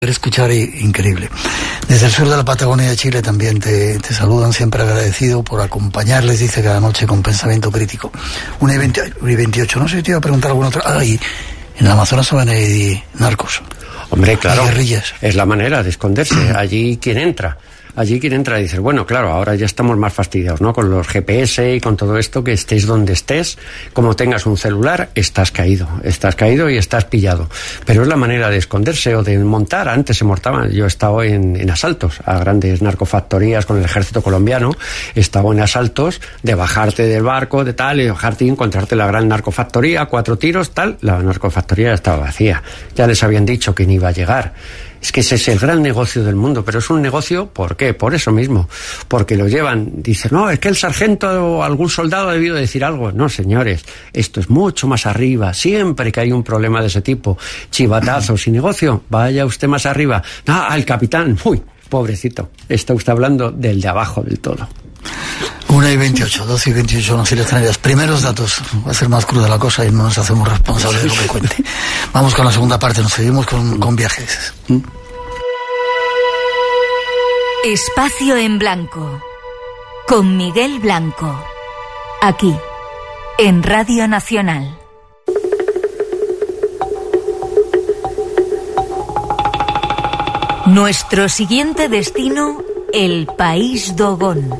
Escuchar increíble. Desde el sur de la Patagonia de Chile también te saludan, siempre agradecido por acompañarles, dice, cada noche con pensamiento crítico. 1:28, no sé si te iba a preguntar alguna otra. Y en el Amazonas se van a ir narcos. Hombre, claro, guerrillas. Es la manera de esconderse. Allí quien entra y dices, bueno, claro, ahora ya estamos más fastidiados, ¿no? Con los GPS y con todo esto, que estés donde estés, como tengas un celular, estás caído y estás pillado. Pero es la manera de esconderse o de montar. Antes se montaban, yo he estado en asaltos a grandes narcofactorías con el ejército colombiano, he estado en asaltos de bajarte del barco, de tal, y bajarte y encontrarte la gran narcofactoría, 4 tiros, tal, la narcofactoría ya estaba vacía. Ya les habían dicho que ni iba a llegar. Es que ese es el gran negocio del mundo, pero es un negocio, ¿por qué? Por eso mismo, porque lo llevan, dicen, no, es que el sargento o algún soldado ha debido decir algo. No, señores, esto es mucho más arriba. Siempre que hay un problema de ese tipo, chivatazos y negocio, vaya usted más arriba. Ah, el capitán, uy, pobrecito, está usted hablando del de abajo del todo. 1:28, 12:28 en las Islas Canarias. Primeros datos, va a ser más cruda la cosa y no nos hacemos responsables de lo que cuente. Vamos con la segunda parte, nos seguimos con viajes. Espacio en Blanco, con Miguel Blanco, aquí, en Radio Nacional. Nuestro siguiente destino, el País Dogón.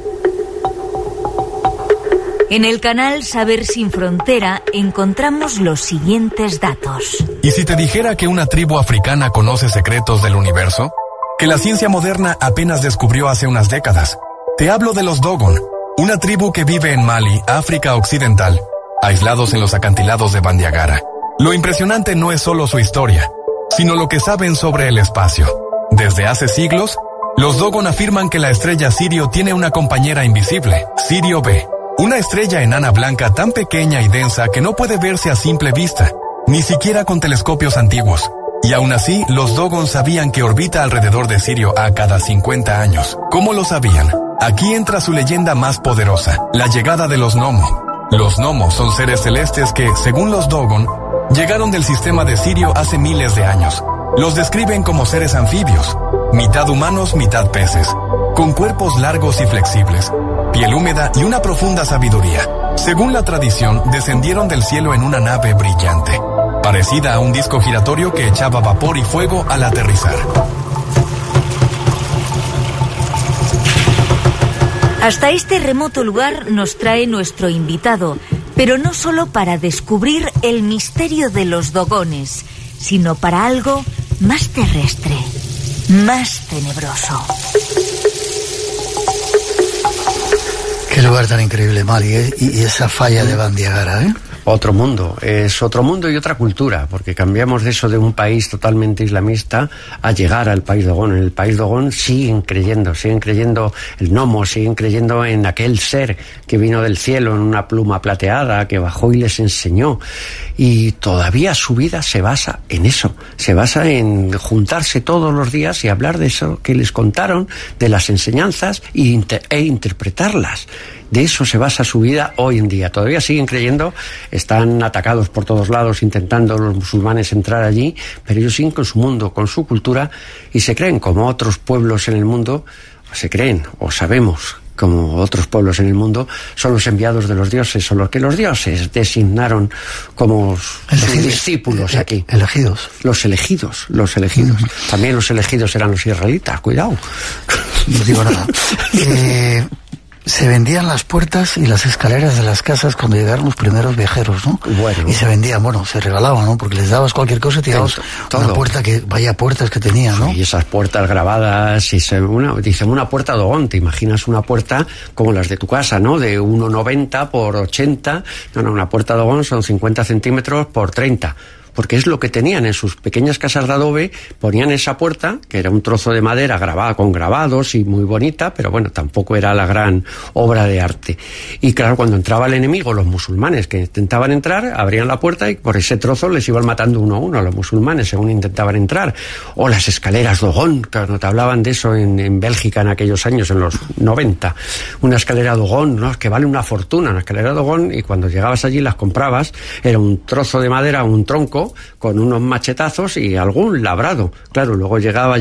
En el canal Saber Sin Frontera encontramos los siguientes datos. ¿Y si te dijera que una tribu africana conoce secretos del universo? Que la ciencia moderna apenas descubrió hace unas décadas. Te hablo de los Dogon, una tribu que vive en Mali, África Occidental, aislados en los acantilados de Bandiagara. Lo impresionante no es solo su historia, sino lo que saben sobre el espacio. Desde hace siglos, los Dogon afirman que la estrella Sirio tiene una compañera invisible, Sirio B. Una estrella enana blanca tan pequeña y densa que no puede verse a simple vista, ni siquiera con telescopios antiguos. Y aún así, los Dogon sabían que orbita alrededor de Sirio a cada 50 años. ¿Cómo lo sabían? Aquí entra su leyenda más poderosa, la llegada de los Nomo. Los Nomo son seres celestes que, según los Dogon, llegaron del sistema de Sirio hace miles de años. Los describen como seres anfibios, mitad humanos, mitad peces, con cuerpos largos y flexibles, piel húmeda y una profunda sabiduría. Según la tradición, descendieron del cielo en una nave brillante, parecida a un disco giratorio que echaba vapor y fuego al aterrizar. Hasta este remoto lugar nos trae nuestro invitado, pero no solo para descubrir el misterio de los dogones, sino para algo más terrestre, más tenebroso. Qué lugar tan increíble, Mali, ¿eh? Y esa falla de Bandiagara, ¿eh? Otro mundo, es otro mundo y otra cultura, porque cambiamos de eso de un país totalmente islamista a llegar al país Dogón. En el país Dogón siguen creyendo el Nomo, siguen creyendo en aquel ser que vino del cielo en una pluma plateada, que bajó y les enseñó. Y todavía su vida se basa en eso, se basa en juntarse todos los días y hablar de eso que les contaron, de las enseñanzas e interpretarlas. De eso se basa su vida hoy en día. Todavía siguen creyendo, están atacados por todos lados intentando los musulmanes entrar allí, pero ellos siguen con su mundo, con su cultura, y se creen como otros pueblos en el mundo, o sabemos como otros pueblos en el mundo, son los enviados de los dioses, o los que los dioses designaron como los discípulos aquí. Elegidos. Los elegidos. También los elegidos eran los israelitas, cuidado. No digo nada. Se vendían las puertas y las escaleras de las casas cuando llegaron los primeros viajeros, ¿no? Bueno. Y se vendían, se regalaban, ¿no? Porque les dabas cualquier cosa y te dabas una puerta vaya puertas que tenían, ¿no? Y esas puertas grabadas, dicen una puerta Dogón, te imaginas una puerta como las de tu casa, ¿no? De 1,90 por 80, una puerta Dogón son 50 centímetros por 30. Porque es lo que tenían en sus pequeñas casas de adobe, ponían esa puerta, que era un trozo de madera grabada con grabados y muy bonita, pero bueno, tampoco era la gran obra de arte. Y claro, cuando entraba el enemigo, los musulmanes que intentaban entrar, abrían la puerta y por ese trozo les iban matando uno a uno a los musulmanes según intentaban entrar. O las escaleras Dogón, que no te hablaban de eso en Bélgica en aquellos años, en los 90. Una escalera Dogón, ¿no? Que vale una fortuna, una escalera Dogón, y cuando llegabas allí las comprabas, era un trozo de madera, un tronco, con unos machetazos y algún labrado. Claro, luego llegaba